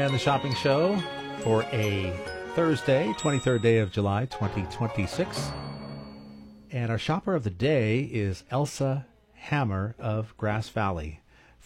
and the Shopping Show for a Thursday, 23rd day of July, 2026. And our shopper of the day is Elsa Hammer of Grass Valley.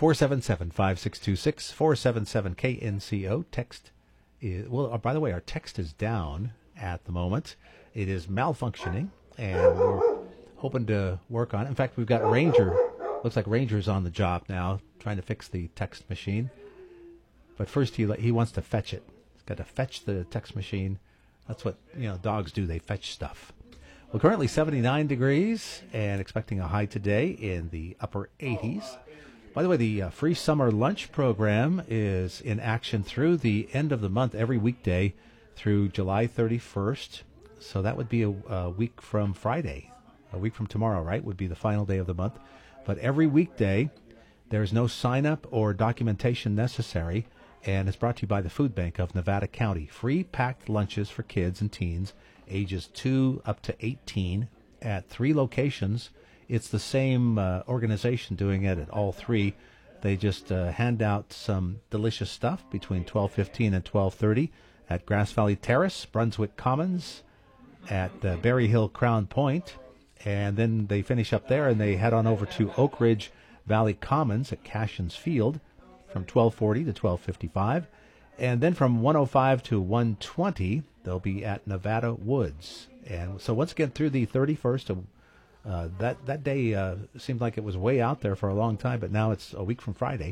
477-5626, 477-KNCO. Text is, well, by the way, our text is down at the moment. It is malfunctioning, and we're hoping to work on it. In fact, we've got Ranger. Looks like Ranger's on the job now, trying to fix the text machine. But first, he wants to fetch it. He's got to fetch the text machine. That's what dogs do. They fetch stuff. Well, currently 79 degrees and expecting a high today in the upper 80s. By the way, the free summer lunch program is in action through the end of the month, every weekday through July 31st. So that would be a week from Friday. A week from tomorrow, right, would be the final day of the month. But every weekday, there's no sign-up or documentation necessary, and it's brought to you by the Food Bank of Nevada County. Free packed lunches for kids and teens ages 2 up to 18 at 3 locations. It's the same organization doing it at all 3. They just hand out some delicious stuff between 12:15 and 12:30 at Grass Valley Terrace, Brunswick Commons, at Berry Hill Crown Point, and then they finish up there and they head on over to Oak Ridge Valley Commons at Cashin's Field from 12:40 to 12:55, and then from 1:05 to 1:20 they'll be at Nevada Woods. And so once again through the 31st of that day seemed like it was way out there for a long time, but now it's a week from Friday.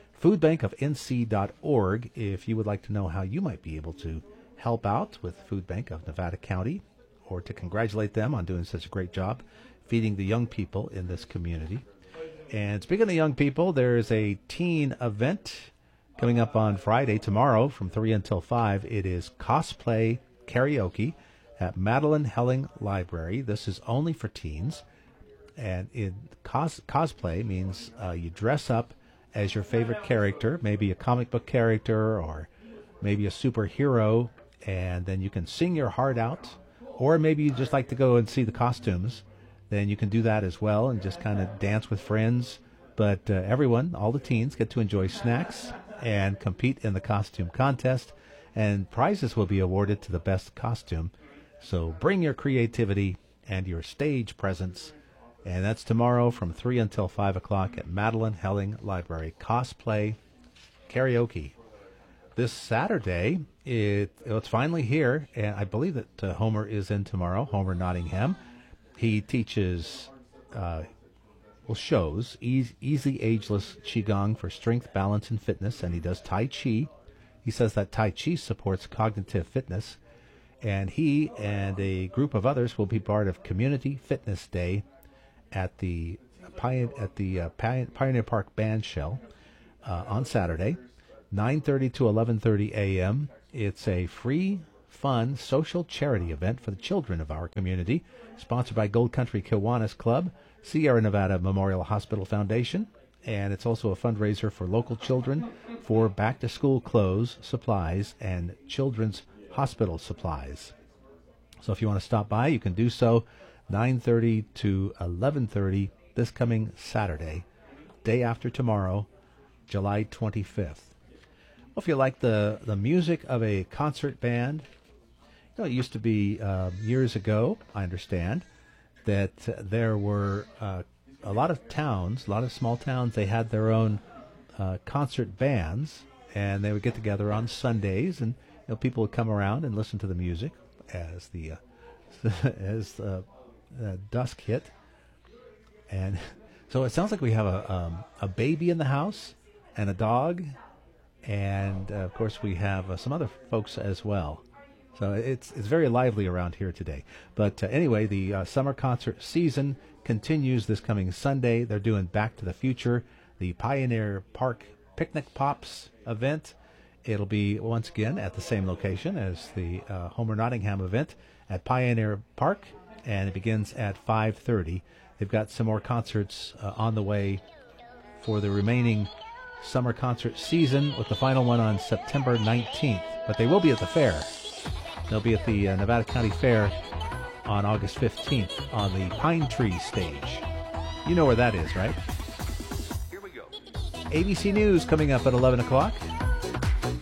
Foodbankofnc.org if you would like to know how you might be able to help out with Food Bank of Nevada County, or to congratulate them on doing such a great job feeding the young people in this community. And speaking of young people, there's a teen event coming up on Friday, tomorrow, from 3 until 5. It is cosplay karaoke at Madeline Helling Library. This is only for teens. And cosplay means you dress up as your favorite character, maybe a comic book character or maybe a superhero, and then you can sing your heart out. Or maybe you just like to go and see the costumes. Then you can do that as well and just kind of dance with friends. But everyone, all the teens, get to enjoy snacks and compete in the costume contest. And prizes will be awarded to the best costume. So bring your creativity and your stage presence. And that's tomorrow from 3 until 5 o'clock at Madeline Helling Library. Cosplay karaoke. This Saturday, it's finally here, and I believe that Homer is in tomorrow, Homer Nottingham. He teaches, shows easy ageless Qigong for strength, balance, and fitness, and he does Tai Chi. He says that Tai Chi supports cognitive fitness, and he and a group of others will be part of Community Fitness Day at the Pioneer Park Band Shell on Saturday, 9:30 to 11:30 a.m. It's a free, fun, social charity event for the children of our community, sponsored by Gold Country Kiwanis Club, Sierra Nevada Memorial Hospital Foundation, and it's also a fundraiser for local children for back-to-school clothes, supplies, and children's hospital supplies. So if you want to stop by, you can do so 9:30 to 11:30 this coming Saturday, day after tomorrow, July 25th. Well, if you like the music of a concert band, it used to be years ago, I understand, that there were a lot of towns, a lot of small towns, they had their own concert bands, and they would get together on Sundays, and people would come around and listen to the music as the dusk hit. And so it sounds like we have a baby in the house and a dog, and of course we have some other folks as well. So it's very lively around here today. But anyway, the summer concert season continues this coming Sunday. They're doing Back to the Future, the Pioneer Park Picnic Pops event. It'll be, once again, at the same location as the Homer Nottingham event at Pioneer Park, and it begins at 5:30. They've got some more concerts on the way for the remaining summer concert season, with the final one on September 19th. But they will be at the fair. They'll be at the Nevada County Fair on August 15th on the Pine Tree stage. You know where that is, right? Here we go. ABC News coming up at 11 o'clock.